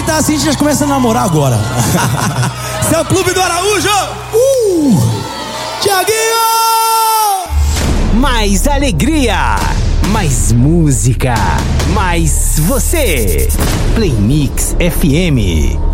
tá assim, a gente já começa a namorar agora. Esse é o Clube do Araújo! Thiaguinho! Mais alegria, mais música, mais você. Play Mix FM.